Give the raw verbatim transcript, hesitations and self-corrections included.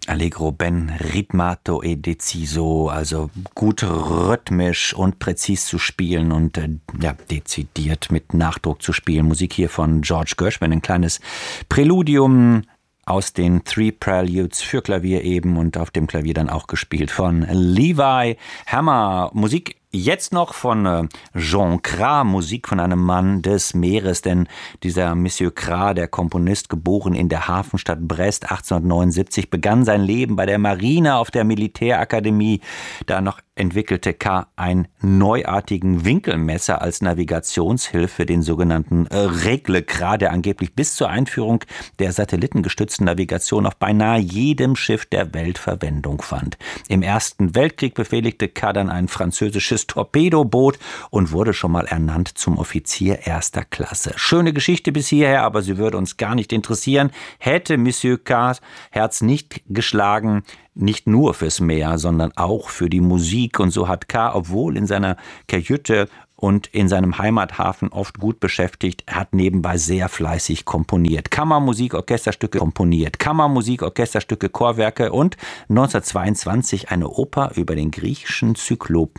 Allegro ben ritmato e deciso, also gut rhythmisch und präzis zu spielen und äh, ja, dezidiert mit Nachdruck zu spielen. Musik hier von George Gershwin, ein kleines Präludium aus den Three Preludes für Klavier eben und auf dem Klavier dann auch gespielt von Levi Hammer. Musik jetzt noch von Jean Cras, Musik von einem Mann des Meeres, denn dieser Monsieur Cras, der Komponist, geboren in der Hafenstadt Brest achtzehnhundertneunundsiebzig, begann sein Leben bei der Marine auf der Militärakademie. Da noch entwickelte Cras einen neuartigen Winkelmesser als Navigationshilfe, den sogenannten Règle Cras, der angeblich bis zur Einführung der satellitengestützten Navigation auf beinahe jedem Schiff der Welt Verwendung fand. Im Ersten Weltkrieg befehligte Cras dann ein französisches Torpedoboot und wurde schon mal ernannt zum Offizier erster Klasse. Schöne Geschichte bis hierher, aber sie würde uns gar nicht interessieren. Hätte Monsieur Cras Herz nicht geschlagen, nicht nur fürs Meer, sondern auch für die Musik. Und so hat Cras, obwohl in seiner Kajüte und in seinem Heimathafen oft gut beschäftigt, hat nebenbei sehr fleißig komponiert. Kammermusik, Orchesterstücke komponiert, Kammermusik, Orchesterstücke, Chorwerke und neunzehnhundertzweiundzwanzig eine Oper über den griechischen Zyklopen